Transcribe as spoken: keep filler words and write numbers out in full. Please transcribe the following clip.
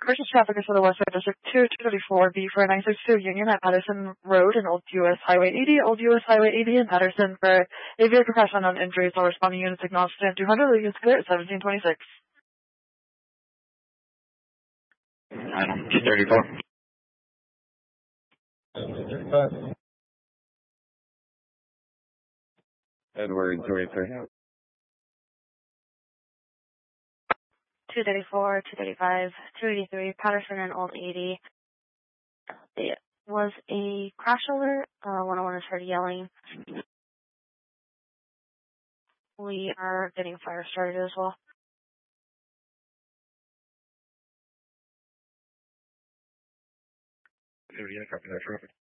Commercial traffic is for the West Side District two two thirty-four B for nine six two Union at Patterson Road and Old U S Highway eighty, Old U S Highway eighty in Patterson for a vehicle crash on injuries. All responding units acknowledged stand two hundred, leaving clear at seventeen twenty-six. Item two thirty-four. Edward twenty-three. two thirty-four, two thirty-five, two eighty-three, Patterson and Old eighty. It was a crash alert. Uh, one oh one is heard yelling. We are getting fire started as well. Yeah, copy that. Perfect.